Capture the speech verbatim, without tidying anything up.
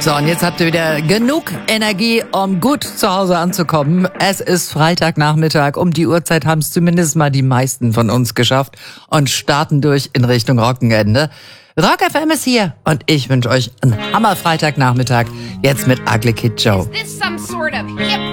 So, und jetzt habt ihr wieder genug Energie, um gut zu Hause anzukommen. Es ist Freitagnachmittag. Um die Uhrzeit haben es zumindest mal die meisten von uns geschafft und starten durch in Richtung Wochenende. Rock F M ist hier und ich wünsche euch einen Hammer Freitagnachmittag. Jetzt mit Ugly Kid Joe. Is this some sort of hip